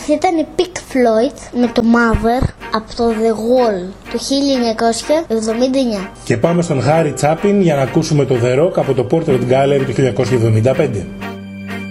Αυτή ήταν η Pink Floyd με το Mother από το The Wall του 1979. Και πάμε στον Harry Chapin για να ακούσουμε το The Rock από το Portrait Gallery του 1975.